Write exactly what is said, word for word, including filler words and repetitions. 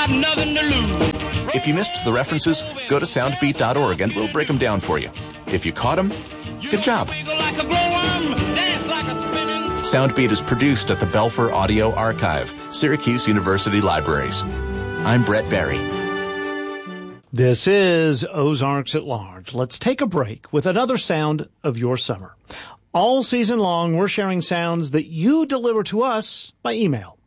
got nothing to lose. If you missed the references, go to soundbeat dot org and we'll break them down for you. If you caught them, good job. Soundbeat is produced at the Belfer Audio Archive, Syracuse University Libraries. I'm Brett Barry. This is Ozarks at Large. Let's take a break with another sound of your summer. All season long, we're sharing sounds that you deliver to us by email.